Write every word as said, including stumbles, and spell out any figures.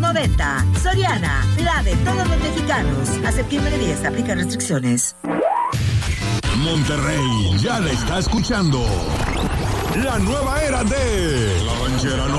noventa. Soriana, la de todos los mexicanos. A septiembre diez, aplica restricciones. Monterrey ya la está escuchando. La nueva era de La Ranchera